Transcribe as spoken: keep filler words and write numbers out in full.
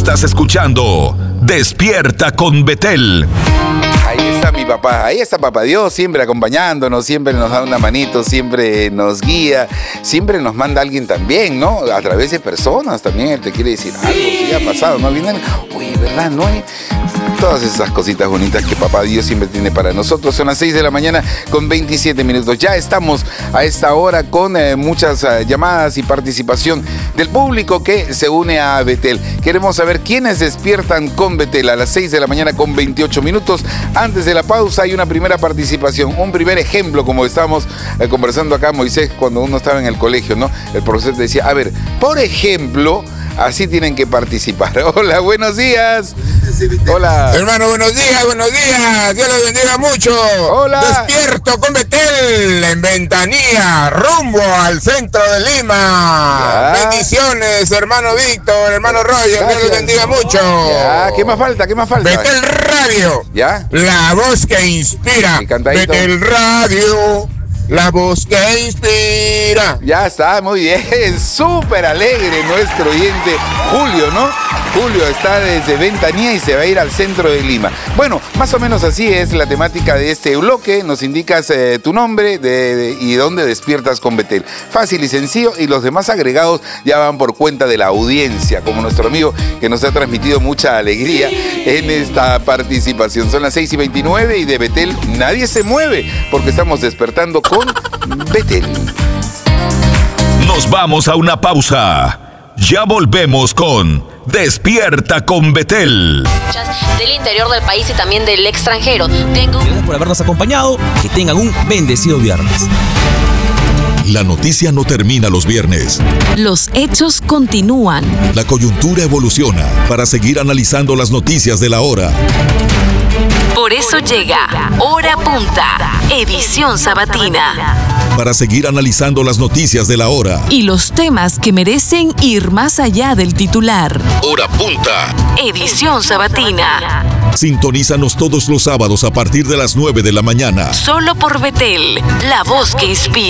estás escuchando Despierta con Betel. Ahí está mi papá, ahí está papá Dios, siempre acompañándonos, siempre nos da una manito, siempre nos guía, siempre nos manda a alguien también, ¿no? A través de personas también él te quiere decir algo, si ha pasado, ¿no? Vienen, oye, ¿verdad? ¿No? Todas esas cositas bonitas que papá Dios siempre tiene para nosotros. Son las seis de la mañana con veintisiete minutos. Ya estamos a esta hora con eh, muchas eh, llamadas y participación del público que se une a Betel. Queremos saber quiénes despiertan con Betel a las seis de la mañana con veintiocho minutos. Antes de la pausa hay una primera participación, un primer ejemplo, como estábamos eh, conversando acá, Moisés, cuando uno estaba en el colegio, ¿no? El profesor te decía, a ver, por ejemplo, así tienen que participar. Hola, buenos días. Hola. Hermano, buenos días, buenos días. Dios los bendiga mucho. Hola. Despierto con Betel en Ventanilla, rumbo al centro de Lima. Ya. Bendiciones, hermano Víctor, hermano Roger. Gracias. Dios los bendiga mucho. Ya. ¿Qué más falta? ¿Qué más falta? Betel Radio. ¿Ya? La voz que inspira. Betel Radio. La voz que inspira. Ya está, muy bien. Súper alegre nuestro oyente Julio, ¿no? Julio está desde Ventanilla y se va a ir al centro de Lima. Bueno, más o menos así es la temática de este bloque. Nos indicas eh, tu nombre de, de, y dónde despiertas con Betel. Fácil y sencillo, y los demás agregados ya van por cuenta de la audiencia, como nuestro amigo que nos ha transmitido mucha alegría en esta participación. Son las seis y veintinueve y de Betel nadie se mueve porque estamos despertando con Betel. Nos vamos a una pausa. Ya volvemos con Despierta con Betel. Del interior del país y también del extranjero. Tengo... Gracias por habernos acompañado. Que tengan un bendecido viernes. La noticia no termina los viernes. Los hechos continúan. La coyuntura evoluciona para seguir analizando las noticias de la hora. Por eso llega Hora Punta, edición sabatina. Para seguir analizando las noticias de la hora. Y los temas que merecen ir más allá del titular. Hora Punta, edición sabatina. Sintonízanos todos los sábados a partir de las nueve de la mañana. Solo por Betel, la voz que inspira.